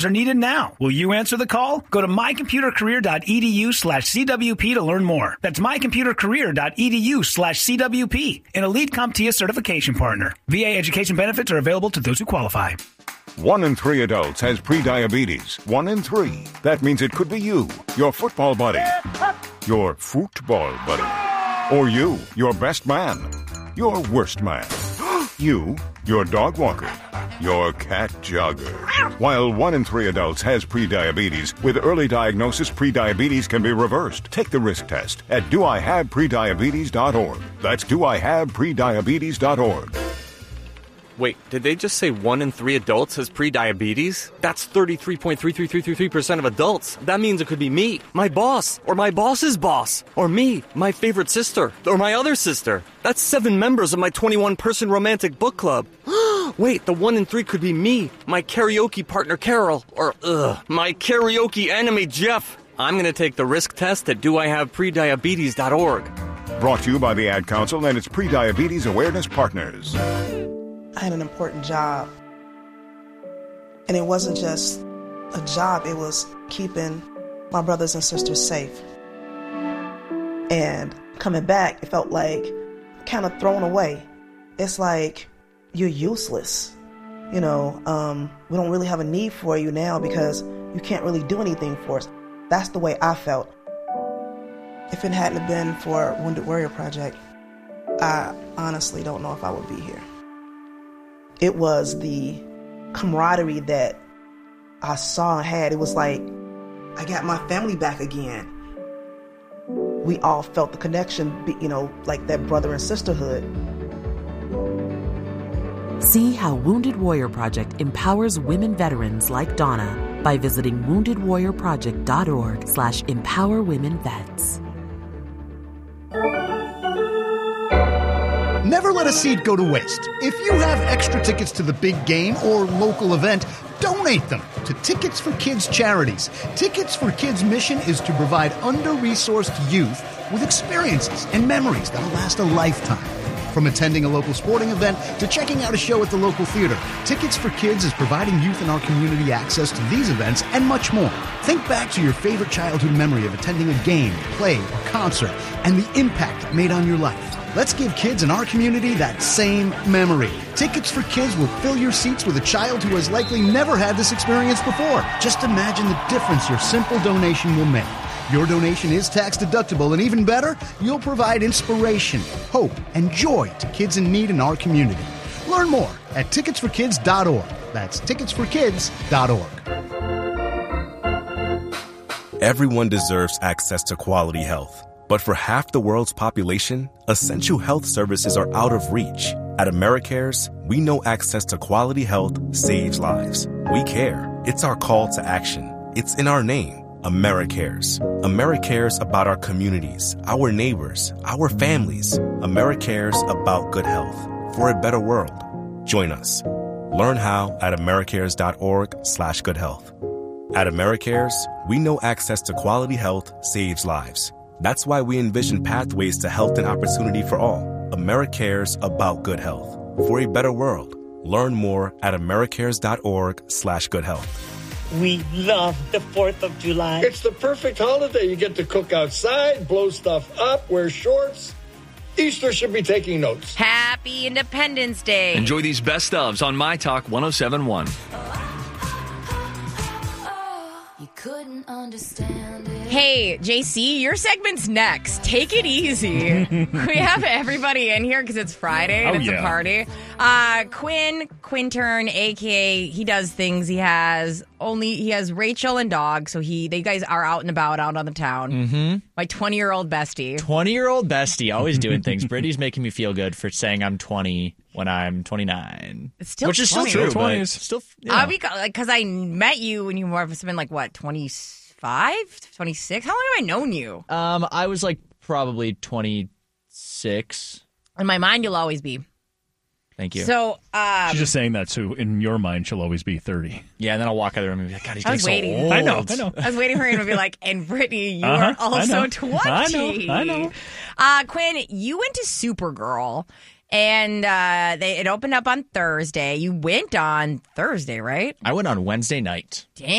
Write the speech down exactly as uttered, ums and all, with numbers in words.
are needed now. Will you answer the call? Go to mycomputercareer.edu slash CWP to learn more. That's mycomputercareer.edu slash CWP, an elite CompTIA certification partner. V A education benefits are available to those who qualify. One in three adults has prediabetes. One in three. That means it could be you, your football buddy, your football buddy, or you, your best man, your worst man, you, your dog walker, your cat jogger. While one in three adults has prediabetes, with early diagnosis, prediabetes can be reversed. Take the risk test at do I have prediabetes dot org. That's do I have prediabetes dot org. Wait, did they just say one in three adults has prediabetes? That's thirty-three point three three three three three percent of adults. That means it could be me, my boss, or my boss's boss, or me, my favorite sister, or my other sister. That's seven members of my twenty-one person romantic book club. Wait, the one in three could be me, my karaoke partner Carol, or ugh, my karaoke enemy Jeff. I'm going to take the risk test at do I have prediabetes dot org. Brought to you by the Ad Council and its Prediabetes Awareness Partners. I had an important job. And it wasn't just a job, it was keeping my brothers and sisters safe. And coming back, it felt like kind of thrown away. It's like you're useless. You know, um, we don't really have a need for you now because you can't really do anything for us. That's the way I felt. If it hadn't been for Wounded Warrior Project, I honestly don't know if I would be here. It was the camaraderie that I saw and had. It was like, I got my family back again. We all felt the connection, you know, like that brother and sisterhood. See how Wounded Warrior Project empowers women veterans like Donna by visiting wounded warrior project dot org slash empower women vets. Never let a seed go to waste. If you have extra tickets to the big game or local event, donate them to Tickets for Kids charities. Tickets for Kids' mission is to provide under-resourced youth with experiences and memories that'll last a lifetime. From attending a local sporting event to checking out a show at the local theater, Tickets for Kids is providing youth in our community access to these events and much more. Think back to your favorite childhood memory of attending a game, play, or concert, and the impact it made on your life. Let's give kids in our community that same memory. Tickets for Kids will fill your seats with a child who has likely never had this experience before. Just imagine the difference your simple donation will make. Your donation is tax deductible, and even better, you'll provide inspiration, hope, and joy to kids in need in our community. Learn more at tickets for kids dot org. That's tickets for kids dot org. Everyone deserves access to quality health. But for half the world's population, essential health services are out of reach. At AmeriCares, we know access to quality health saves lives. We care. It's our call to action. It's in our name. AmeriCares. AmeriCares about our communities, our neighbors, our families. AmeriCares about good health for a better world. Join us. Learn how at americares dot org slash good health. At AmeriCares, we know access to quality health saves lives. That's why we envision pathways to health and opportunity for all. AmeriCares about good health for a better world. Learn more at americares dot org slash good health. We love the fourth of July. It's the perfect holiday. You get to cook outside, blow stuff up, wear shorts. Easter should be taking notes. Happy Independence Day. Enjoy these best ofs on My Talk one oh seven point one. You couldn't understand it. Hey, J C, your segment's next. Take it easy. We have everybody in here because it's Friday and oh, it's yeah. a party. Uh, Quinn, Quintern, a k a he does things. He has only, he has Rachel and dog, so he, they guys are out and about, out on the town. Mm-hmm. My twenty-year-old bestie. twenty-year-old bestie, always doing things. Brittany's making me feel good for saying I'm twenty when I'm twenty-nine. It's still Which is funny. still true, twenty but still, you know. Because I met you when you must have been like, what, twenty-five, twenty-six? How long have I known you? Um, I was like probably twenty-six. In my mind, you'll always be. Thank you. So, um, she's just saying that so in your mind she'll always be thirty. Yeah, and then I'll walk out of the room and be like, God, he's I was getting so waiting. old. I know, I know. I was waiting for him to be like, and Brittany, you Uh-huh, are also I know. twenty. I know, I know. Uh, Quinn, you went to Supergirl, And uh, they it opened up on Thursday. You went on Thursday, right? I went on Wednesday night. Damn.